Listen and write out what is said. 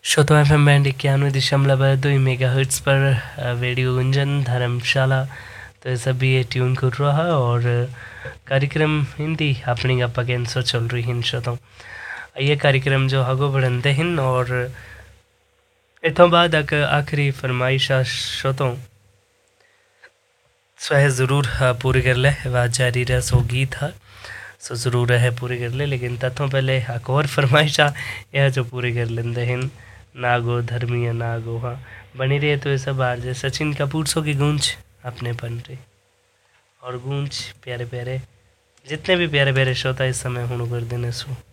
श्रोता FM band 91.2 megahertz पर radio Gunjan धर्मशाला तो सभी ये ट्यून कर रहा और कार्यक्रम हिंदी अपनी आप कैंसर चल रही हिंद श्रोता ये कार्यक्रम जो हगो बढ़ते हैं और इतों बाद आखिरी फरमाइश श्रोतों सो है ज़रूर पूरी कर ले आवाज़ जारी रहा सो गीत है सो ज़रूर है पूरी कर ले लेकिन तथों पहले एक और फरमाइश यह जो पूरी कर लेंदे हैं नागो धर्मीय नागो हाँ बनी रहे तो ऐसा बाहर जैसे सचिन कपूर सो की गूंज अपने पन रही और गूंज प्यारे प्यारे जितने भी प्यारे प्यारे श्रोता इस समय हुण कर देने सो